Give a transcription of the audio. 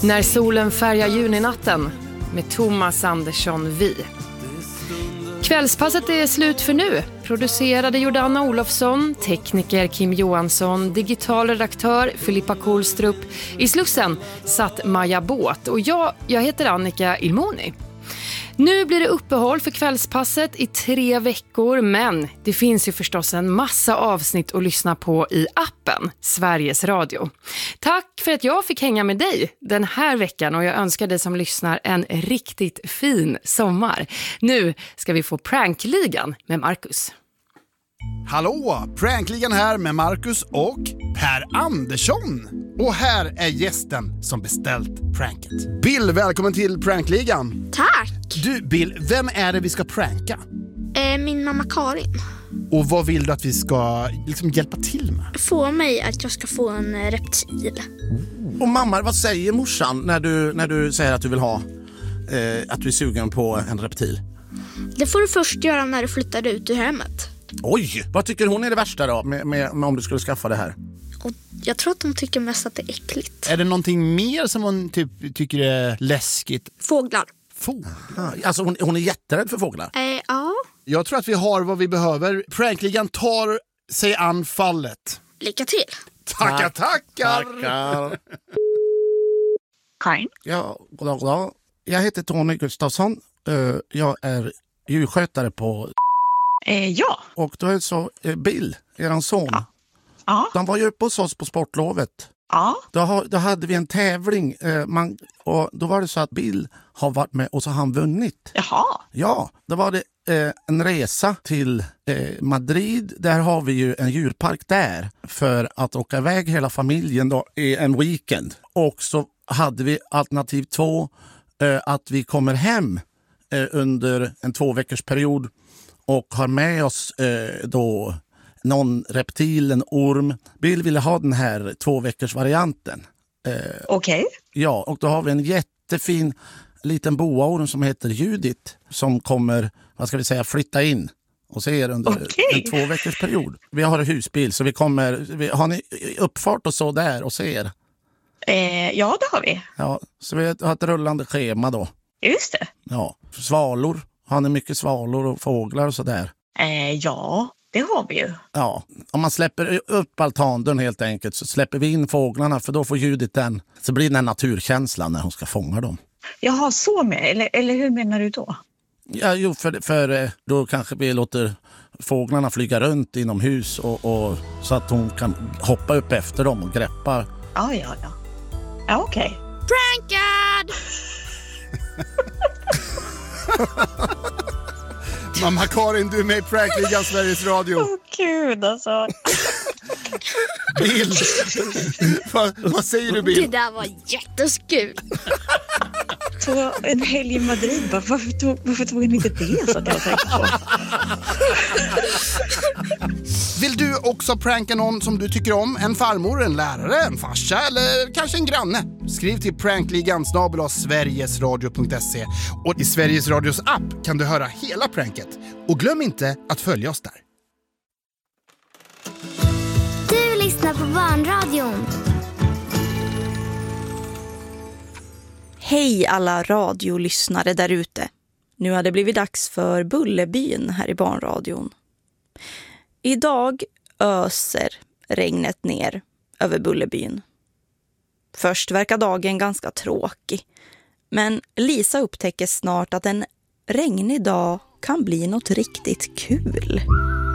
När solen färgar juninatten med Thomas Andersson Vi. Kvällspasset är slut för nu. Producerade Jordanna Olofsson, tekniker Kim Johansson, digital redaktör Filippa Kohlstrup. I Slussen satt Maja Båt och jag heter Annika Ilmoni. Nu blir det uppehåll för kvällspasset i 3 veckor, men det finns ju förstås en massa avsnitt att lyssna på i appen Sveriges Radio. Tack för att jag fick hänga med dig den här veckan och jag önskar dig som lyssnar en riktigt fin sommar. Nu ska vi få Prankligan med Marcus. Hallå, Prankligan här med Marcus och Per Andersson. Och här är gästen som beställt pranket. Bill, välkommen till Prankligan. Tack! Du Bill, vem är det vi ska pranka? Min mamma Karin. Och vad vill du att vi ska hjälpa till med? Få mig att jag ska få en reptil. Och mamma, vad säger morsan när du säger att du vill ha att du är sugen på en reptil? Det får du först göra när du flyttar ut ur hemmet. Oj, vad tycker hon är det värsta då med om du skulle skaffa det här? Och jag tror att de tycker mest att det är äckligt. Är det någonting mer som hon tycker är läskigt? Fåglar. Alltså hon är jätterädd för fåglar? Ja. Jag tror att vi har vad vi behöver. Prankligan tar sig an fallet. Lycka till. Tackar. Karin? Ja, goddag. Jag heter Tony Gustafsson. Jag är djurskötare på... Ja. Och då är det så, Bill, eran son. Ja. De var ju uppe hos oss på sportlovet. Ja. Då hade vi en tävling. Och då var det så att Bill har varit med och så har han vunnit. Jaha. Ja, då var det en resa till Madrid. Där har vi ju en djurpark där för att åka iväg hela familjen då i en weekend. Och så hade vi alternativ 2 att vi kommer hem under en 2 veckors period och har med oss då någon reptil, en orm. Bill ville ha den här 2 veckors varianten. Okej. Ja, och då har vi en jättefin liten boaorm som heter Judith som kommer, vad ska vi säga, flytta in och se er under en 2 veckors period. Vi har en husbil så har ni uppfart och så där och ser? Ja, det har vi. Ja, så vi har ett rullande schema då. Just det. Ja, svalor. Har ni mycket svalor och fåglar och så där? Ja, det har vi ju. Ja, om man släpper upp altandörren helt enkelt så släpper vi in fåglarna för då får Judith så blir den naturkänslan när hon ska fånga dem. Jaha, så med. Eller hur menar du då? Ja, jo, för då kanske vi låter fåglarna flyga runt inomhus och så att hon kan hoppa upp efter dem och greppa. Ja, okej. Prankad! Mamma Karin, du är med i Prankligan Sveriges Radio. Gud alltså. Bill, vad säger du Bill? Det där var jätteskul. På en helg i Madrid, varför tog han inte det så att jag tänkte på? Vill du också pranka någon som du tycker om? En farmor, en lärare, en farsa eller kanske en granne? Skriv till prankligan@sverigesradio.se och i Sveriges Radios app kan du höra hela pranket. Och glöm inte att följa oss där. Du lyssnar på Barnradion. Hej alla radiolyssnare där ute. Nu har det blivit dags för Bullerbyn här i Barnradion. Idag öser regnet ner över Bullerbyn. Först verkar dagen ganska tråkig. Men Lisa upptäcker snart att en regnig dag kan bli något riktigt kul.